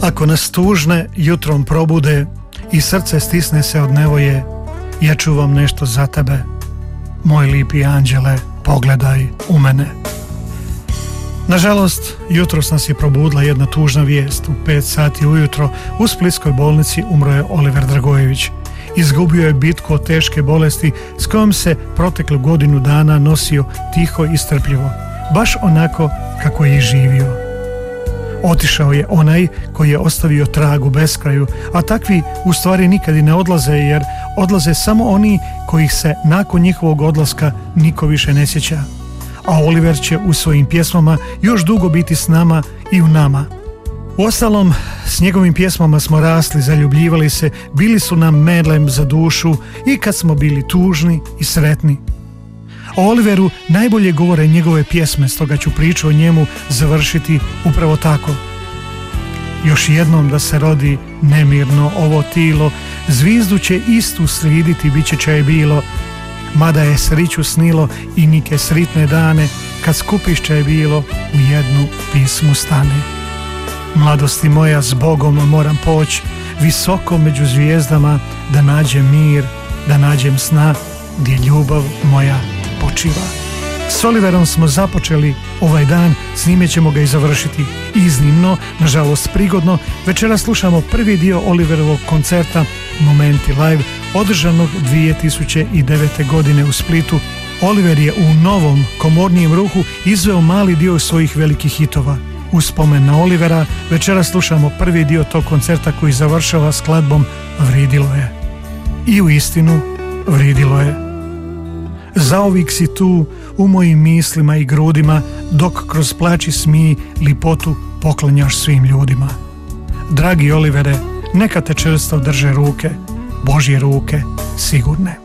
Ako nas tužne jutrom probude i srce stisne se od nevoje, ja čuvam nešto za tebe. Moj lipi anđele, pogledaj u mene. Nažalost, jutros nas je probudila jedna tužna vijest. U 5 sati ujutro u splitskoj bolnici umro je Oliver Dragojević. Izgubio je bitku od teške bolesti s kojom se proteklu godinu dana nosio tiho i strpljivo, baš onako kako je i živio. Otišao je onaj koji je ostavio trag u beskraju, a takvi u stvari nikad i ne odlaze, jer odlaze samo oni kojih se nakon njihovog odlaska niko više ne sjeća. A Oliver će u svojim pjesmama još dugo biti s nama i u nama. Uostalom, s njegovim pjesmama smo rasli, zaljubljivali se, bili su nam medlem za dušu i kad smo bili tužni i sretni. O Oliveru najbolje govore njegove pjesme, stoga ću priču o njemu završiti upravo tako. Još jednom da se rodi nemirno ovo tilo, zvizdu će istu sliditi, bit će čaj bilo, mada je sriću snilo i nike sritne dane, kad skupišće je bilo u jednu pismu stane. Mladosti moja, s Bogom moram poći, visoko među zvijezdama, da nađem mir, da nađem sna, gdje ljubav moja počiva. S Oliverom smo započeli ovaj dan, s njime ćemo ga i završiti. Iznimno, nažalost prigodno, večera slušamo prvi dio Oliverovog koncerta Momenti live, održanog 2009. godine u Splitu. Oliver je u novom, komornijem ruhu izveo mali dio svojih velikih hitova. U spomen na Olivera večera slušamo prvi dio tog koncerta koji završava skladbom Vridilo je. I u istinu vridilo je. Zauvijek si tu u mojim mislima i grudima, dok kroz plač i smij lipotu poklanjaš svim ljudima. Dragi Olivere, neka te čvrsto drže ruke, Božje ruke sigurne.